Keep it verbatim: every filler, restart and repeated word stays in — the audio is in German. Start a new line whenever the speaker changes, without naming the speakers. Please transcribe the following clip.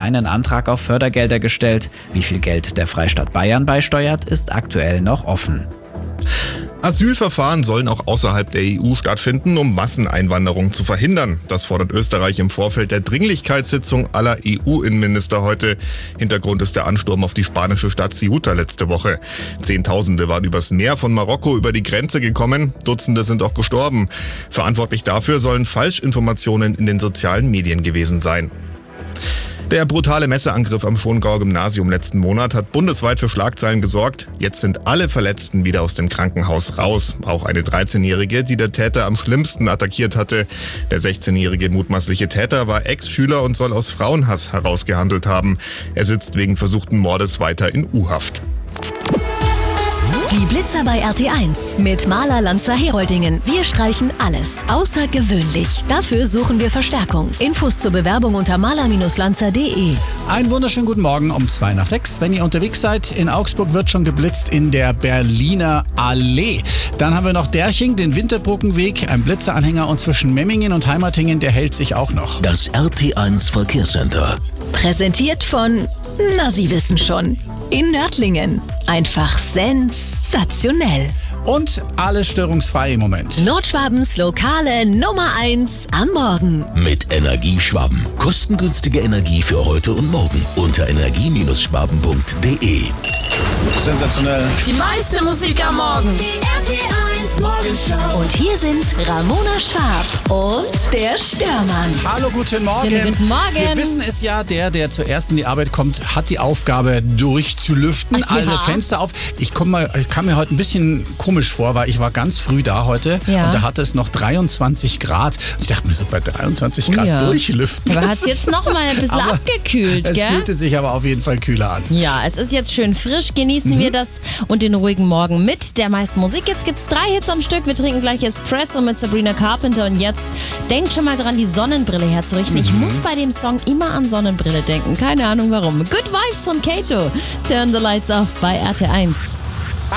keinen Antrag auf Fördergelder gestellt. Wie viel Geld der Freistaat Bayern beisteuert, ist aktuell noch offen.
Asylverfahren sollen auch außerhalb der E U stattfinden, um Masseneinwanderung zu verhindern. Das fordert Österreich im Vorfeld der Dringlichkeitssitzung aller E U-Innenminister heute. Hintergrund ist der Ansturm auf die spanische Stadt Ceuta letzte Woche. Zehntausende waren übers Meer von Marokko über die Grenze gekommen, Dutzende sind auch gestorben. Verantwortlich dafür sollen Falschinformationen in den sozialen Medien gewesen sein. Der brutale Messerangriff am Schongauer Gymnasium letzten Monat hat bundesweit für Schlagzeilen gesorgt. Jetzt sind alle Verletzten wieder aus dem Krankenhaus raus. Auch eine dreizehnjährige, die der Täter am schlimmsten attackiert hatte. Der sechzehnjährige mutmaßliche Täter war Ex-Schüler und soll aus Frauenhass herausgehandelt haben. Er sitzt wegen versuchten Mordes weiter in U-Haft.
Die Blitzer bei R T eins mit Maler Lanzer Heroldingen. Wir streichen alles außergewöhnlich. Dafür suchen wir Verstärkung. Infos zur Bewerbung unter maler lanzer punkt de.
Einen wunderschönen guten Morgen um zwei nach sechs. Wenn ihr unterwegs seid, in Augsburg wird schon geblitzt in der Berliner Allee. Dann haben wir noch Derching, den Winterbrückenweg, ein Blitzeranhänger, und zwischen Memmingen und Heimatingen, der hält sich auch noch.
Das R T eins Verkehrscenter.
Präsentiert von, na Sie wissen schon, in Nördlingen. Einfach sensationell.
Und alles störungsfrei im Moment.
Nordschwabens lokale Nummer eins am Morgen.
Mit Energieschwaben. Kostengünstige Energie für heute und morgen. Unter energie Schwaben punkt de.
Sensationell.
Die meiste Musik am Morgen. Die R T eins Morgenshow.
Und hier sind Ramona Schwab und der Störmann.
Hallo, guten Morgen.
Schönen guten Morgen.
Wir wissen es ja, der, der zuerst in die Arbeit kommt, hat die Aufgabe durchzulüften.
Ach, ja.
Alle Fenster auf. Ich, komm mal, ich kam mir heute ein bisschen komisch vor, weil ich war ganz früh da heute,
Ja.
und da hatte es noch dreiundzwanzig Grad. Und ich dachte mir so, bei dreiundzwanzig Grad
Ja.
durchlüften.
Aber hat es jetzt noch mal ein bisschen
Aber
abgekühlt,
Es
gell?
fühlte sich aber auf jeden Fall kühler an.
Ja, es ist jetzt schön frisch, genießen wir das und den ruhigen Morgen mit der meisten Musik. Jetzt gibt's drei Hits am Stück. Wir trinken gleich Espresso mit Sabrina Carpenter und jetzt denkt schon mal dran, die Sonnenbrille herzurichten. Ich muss bei dem Song immer an Sonnenbrille denken. Keine Ahnung warum. Good Vibes von Kato. Turn the Lights Off bei R T eins.